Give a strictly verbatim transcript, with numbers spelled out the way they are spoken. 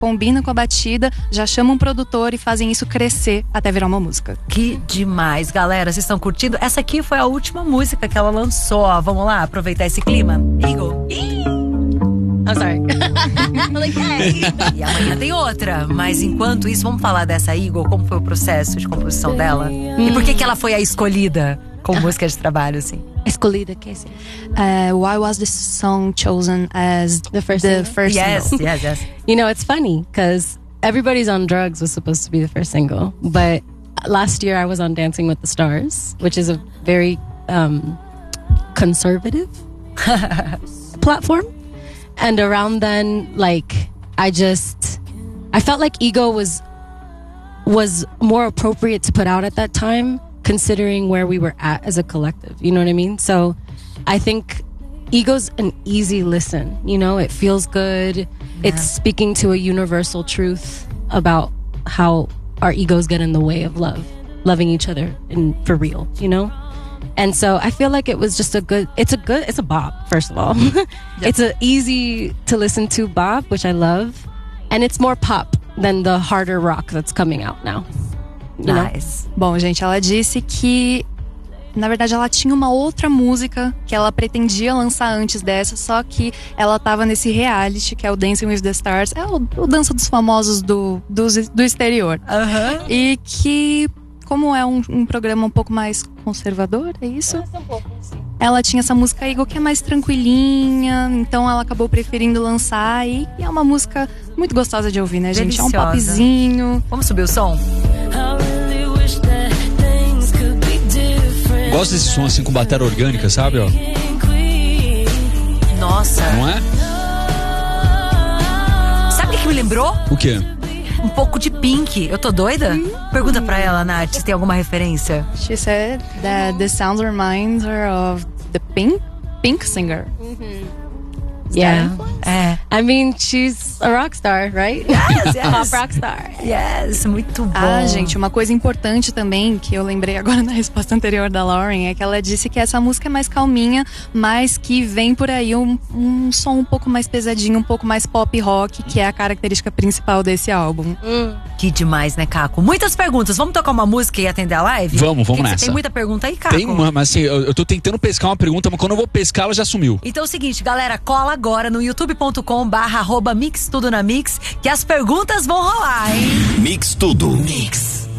combina com a batida, já chama um produtor e fazem isso crescer até virar uma música. Que demais, galera, vocês estão curtindo? Essa aqui foi a última música que ela lançou, ó. Vamos lá, aproveitar esse clima. Eagle. I'm sorry. Like, hey. E amanhã tem outra. Mas enquanto isso, vamos falar dessa Eagle. Como foi o processo de composição dela? Hum. E por que que ela foi a escolhida como música de trabalho, assim? Escolhida, que é assim? Uh, why was this song chosen as the first the single? first yes, single? Yes, yes. You know, it's funny because Everybody's on Drugs was supposed to be the first single, but last year I was on Dancing with the Stars, which is a very um, conservative platform. And around then, like, I just, I felt like Ego was was more appropriate to put out at that time, considering where we were at as a collective. You know what I mean? So I think Ego's an easy listen. You know, it feels good. Yeah. It's speaking to a universal truth about how our egos get in the way of love, loving each other and for real, you know? And so I feel like it was just a good, it's a good, it's a bop, first of all. Yep. It's an easy to listen to bop, which I love. And it's more pop than the harder rock that's coming out now. You Nice. Know? Bom, gente, ela disse que, na verdade, ela tinha uma outra música que ela pretendia lançar antes dessa, só que ela tava nesse reality, que é o Dancing with the Stars. É o, o Dança dos Famosos do, do, do exterior. Uhum. E que, como é um, um programa um pouco mais conservador, é isso? Um pouco, sim. Ela tinha essa música Eagle que é mais tranquilinha, então ela acabou preferindo lançar. E é uma música muito gostosa de ouvir, né, gente? Deliciosa. É um popzinho. Vamos subir o som? Gosto desse som assim com bateria orgânica, sabe, ó? Nossa. Não é? Sabe o que me lembrou? O quê? Um pouco de Pink. Eu tô doida? Hum. Pergunta pra ela, Nath, se tem alguma referência. She said that the sounds reminds her of the Pink, Pink singer. Mm-hmm. Yeah. É. I mean, she's a rock star, right? Yes, yes. Pop rock star. Yes, muito bom. Ah, gente, uma coisa importante também, que eu lembrei agora na resposta anterior da Lauren, é que ela disse que essa música é mais calminha, mas que vem por aí um, um som um pouco mais pesadinho, um pouco mais pop rock, que é a característica principal desse álbum. Hum. Que demais, né, Caco? Muitas perguntas. Vamos tocar uma música e atender a live? Vamos, vamos que nessa. Você tem muita pergunta aí, Caco? Tem uma, mas assim, eu, eu tô tentando pescar uma pergunta, mas quando eu vou pescar, ela já sumiu. Então é o seguinte, galera, cola agora no youtube ponto com barra arroba mix tudo na mix, que as perguntas vão rolar, hein? Mix tudo. Mix.